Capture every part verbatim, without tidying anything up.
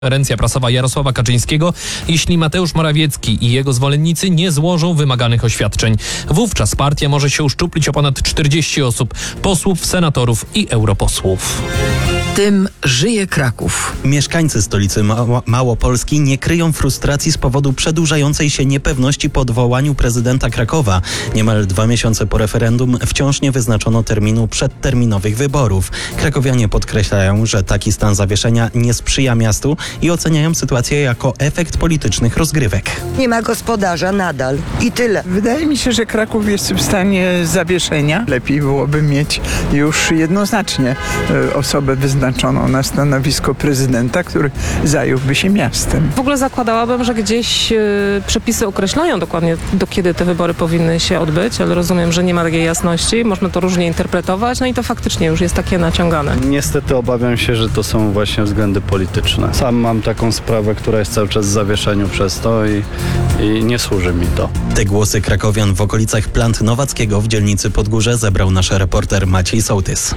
Konferencja prasowa Jarosława Kaczyńskiego, jeśli Mateusz Morawiecki i jego zwolennicy nie złożą wymaganych oświadczeń. Wówczas partia może się uszczuplić o ponad czterdzieści osób, posłów, senatorów i europosłów. Tym żyje Kraków. Mieszkańcy stolicy Mało- Małopolski nie kryją frustracji z powodu przedłużającej się niepewności po odwołaniu prezydenta Krakowa. Niemal dwa miesiące po referendum wciąż nie wyznaczono terminu przedterminowych wyborów. Krakowianie podkreślają, że taki stan zawieszenia nie sprzyja miastu i oceniają sytuację jako efekt politycznych rozgrywek. Nie ma gospodarza nadal i tyle. Wydaje mi się, że Kraków jest w stanie zawieszenia. Lepiej byłoby mieć już jednoznacznie e, osobę wyznaczoną na stanowisko prezydenta, który zająłby się miastem. W ogóle zakładałabym, że gdzieś y, przepisy określają dokładnie, do kiedy te wybory powinny się odbyć, ale rozumiem, że nie ma takiej jasności. Można to różnie interpretować, no i to faktycznie już jest takie naciągane. Niestety obawiam się, że to są właśnie względy polityczne. Sam mam taką sprawę, która jest cały czas w zawieszeniu przez to i, i nie służy mi to. Te głosy krakowian w okolicach Plant Nowackiego w dzielnicy Podgórze zebrał nasz reporter Maciej Sołtys.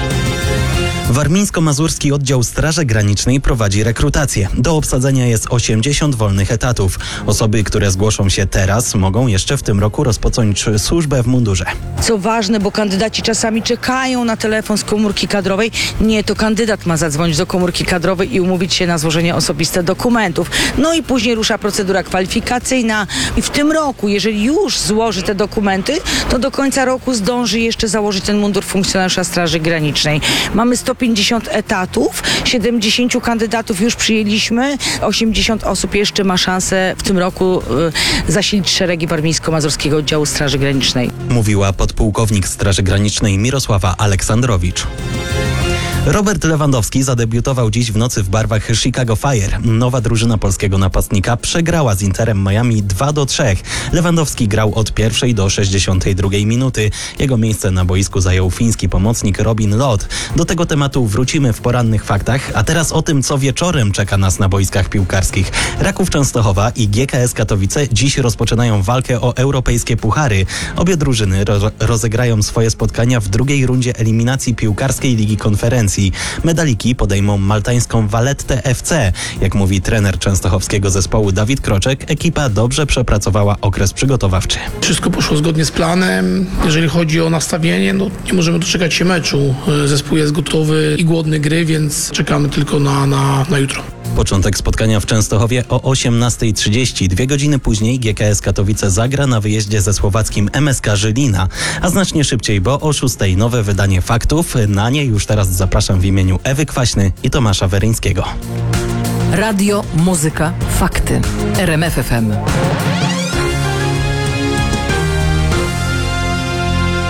Warmińsko-Mazurski Oddział Straży Granicznej prowadzi rekrutację. Do obsadzenia jest osiemdziesiąt wolnych etatów. Osoby, które zgłoszą się teraz, mogą jeszcze w tym roku rozpocząć służbę w mundurze. Co ważne, bo kandydaci czasami czekają na telefon z komórki kadrowej. Nie, to kandydat ma zadzwonić do komórki kadrowej i umówić się na złożenie osobiste dokumentów. No i później rusza procedura kwalifikacyjna. I w tym roku, jeżeli już złoży te dokumenty, to do końca roku zdąży jeszcze założyć ten mundur funkcjonariusza Straży Granicznej. Mamy sto pięćdziesiąt etatów, siedemdziesięciu kandydatów już przyjęliśmy, osiemdziesiąt osób jeszcze ma szansę w tym roku y, zasilić szeregi Warmińsko-Mazurskiego Oddziału Straży Granicznej. Mówiła podpułkownik Straży Granicznej Mirosława Aleksandrowicz. Robert Lewandowski zadebiutował dziś w nocy w barwach Chicago Fire. Nowa drużyna polskiego napastnika przegrała z Interem Miami dwa do trzech. Lewandowski grał od pierwszej do sześćdziesiątej drugiej minuty. Jego miejsce na boisku zajął fiński pomocnik Robin Lod. Do tego tematu wrócimy w porannych faktach, a teraz o tym, co wieczorem czeka nas na boiskach piłkarskich. Raków Częstochowa i G K S Katowice dziś rozpoczynają walkę o europejskie puchary. Obie drużyny ro- rozegrają swoje spotkania w drugiej rundzie eliminacji piłkarskiej Ligi Konferencji. Medaliki podejmą maltańską Vallettę F C. Jak mówi trener częstochowskiego zespołu Dawid Kroczek, ekipa dobrze przepracowała okres przygotowawczy. Wszystko poszło zgodnie z planem. Jeżeli chodzi o nastawienie, no nie możemy doczekać się meczu. Zespół jest gotowy i głodny gry, więc czekamy tylko na, na, na jutro. Początek spotkania w Częstochowie o osiemnastej trzydzieści. Dwie godziny później G K S Katowice zagra na wyjeździe ze słowackim M S K Żylina. A znacznie szybciej, bo o szóstej nowe wydanie faktów. Na nie już teraz zapraszam w imieniu Ewy Kwaśny i Tomasza Weryńskiego. Radio, muzyka, fakty. R M F F M.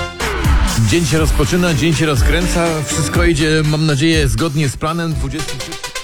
Dzień się rozpoczyna, dzień się rozkręca. Wszystko idzie, mam nadzieję, zgodnie z planem. dwudziestego